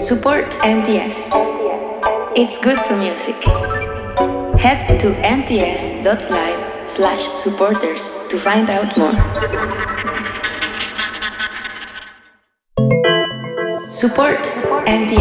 Support NTS. It's good for music. Head to nts.live/supporters to find out more. Support NTS.